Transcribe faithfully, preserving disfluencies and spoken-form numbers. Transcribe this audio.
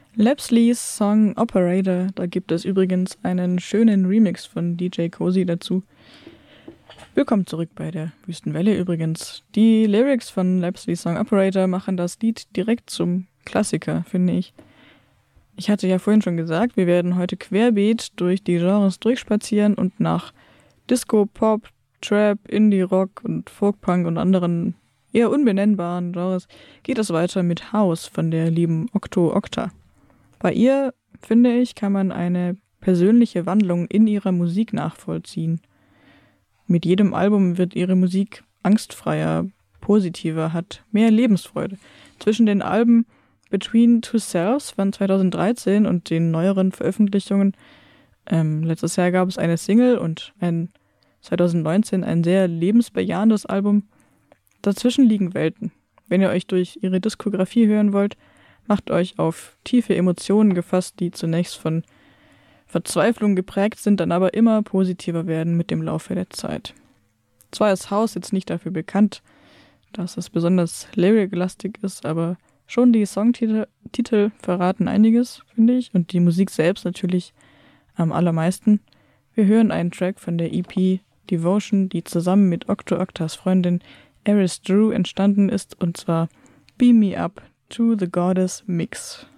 Lapsleys Song Operator, da gibt es übrigens einen schönen Remix von D J Cozy dazu. Willkommen zurück bei der Wüstenwelle übrigens. Die Lyrics von Lapsleys Song Operator machen das Lied direkt zum Klassiker, finde ich. Ich hatte ja vorhin schon gesagt, wir werden heute querbeet durch die Genres durchspazieren und nach Disco, Pop, Trap, Indie-Rock und Folkpunk und anderen eher unbenennbaren Genres geht es weiter mit House von der lieben Octo Octa. Bei ihr, finde ich, kann man eine persönliche Wandlung in ihrer Musik nachvollziehen. Mit jedem Album wird ihre Musik angstfreier, positiver, hat mehr Lebensfreude. Zwischen den Alben Between Two Selves von zweitausenddreizehn und den neueren Veröffentlichungen, ähm, letztes Jahr gab es eine Single und ein zweitausendneunzehn ein sehr lebensbejahendes Album. Dazwischen liegen Welten. Wenn ihr euch durch ihre Diskografie hören wollt, macht euch auf tiefe Emotionen gefasst, die zunächst von Verzweiflung geprägt sind, dann aber immer positiver werden mit dem Laufe der Zeit. Zwar ist House jetzt nicht dafür bekannt, dass es besonders lyric-lastig ist, aber schon die Songtitel Titel verraten einiges, finde ich, und die Musik selbst natürlich am allermeisten. Wir hören einen Track von der E P Devotion, die zusammen mit Octo Octas Freundin Eris Drew entstanden ist, und zwar Beam Me Up to the Goddess Mix.